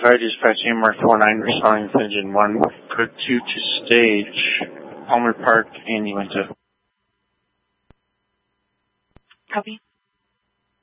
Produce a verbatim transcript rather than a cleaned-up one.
five, dispatching Mark four nine, responding to engine one, code two to stage, Palmer Park, and Uinta. Copy.